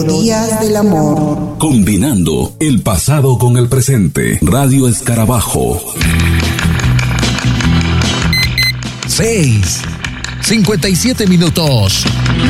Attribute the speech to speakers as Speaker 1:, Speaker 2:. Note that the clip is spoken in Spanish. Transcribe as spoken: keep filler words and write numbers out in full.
Speaker 1: Días del amor.
Speaker 2: Combinando el pasado con el presente. Radio Escarabajo.
Speaker 3: Seis. cincuenta y siete minutos.